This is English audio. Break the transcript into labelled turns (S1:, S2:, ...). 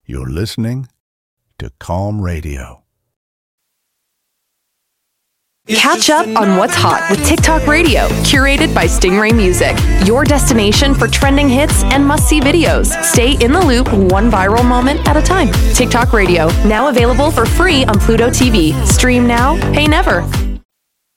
S1: You're listening to Calm Radio.
S2: Catch up on what's hot with TikTok Radio, curated by Stingray Music. Your destination for trending hits and must-see videos. Stay in the loop, one viral moment at a time. TikTok Radio, now available for free on Pluto TV. Stream now, pay never.